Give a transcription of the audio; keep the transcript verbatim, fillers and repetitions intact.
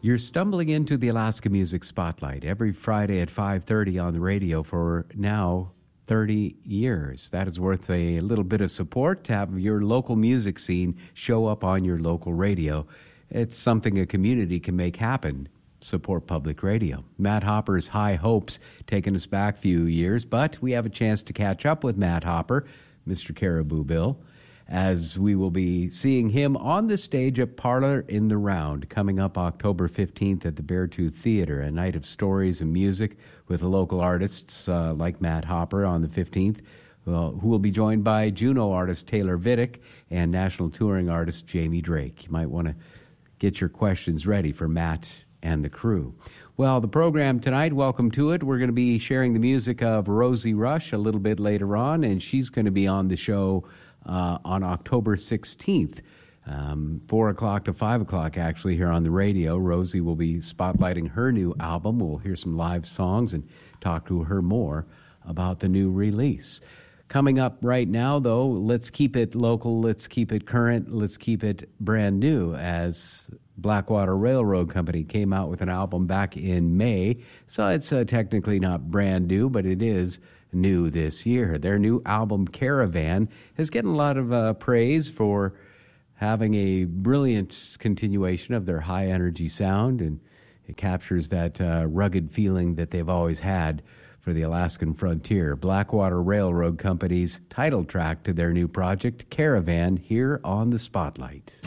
You're stumbling into the Alaska Music Spotlight every Friday at five thirty on the radio for now thirty years. That is worth a little bit of support to have your local music scene show up on your local radio. It's something a community can make happen. Support public radio. Matt Hopper's High Hopes taken us back a few years, but we have a chance to catch up with Matt Hopper, Mister Caribou Bill, as we will be seeing him on the stage at Parlor in the Round, coming up October fifteenth at the Beartooth Theater, a night of stories and music with local artists uh, like Matt Hopper on the fifteenth, uh, who will be joined by Juneau artist Taylor Vidic and national touring artist Jamie Drake. You might want to get your questions ready for Matt and the crew. Well, the program tonight, welcome to it. We're going to be sharing the music of Rosie Rush a little bit later on, and she's going to be on the show Uh, on October sixteenth, um, four o'clock to five o'clock, actually, here on the radio. Rosie will be spotlighting her new album. We'll hear some live songs and talk to her more about the new release. Coming up right now, though, let's keep it local, let's keep it current, let's keep it brand new, as Blackwater Railroad Company came out with an album back in May. So it's uh, technically not brand new, but it is new this year. Their new album, Caravan, is getting a lot of uh, praise for having a brilliant continuation of their high-energy sound, and it captures that uh, rugged feeling that they've always had for the Alaskan frontier. Blackwater Railroad Company's title track to their new project, Caravan, here on the Spotlight.